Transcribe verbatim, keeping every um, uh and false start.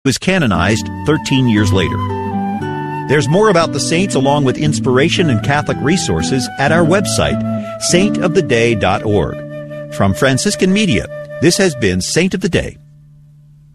was canonized thirteen years later. There's more about the saints along with inspiration and Catholic resources at our website, saint of the day dot org. From Franciscan Media, this has been Saint of the Day.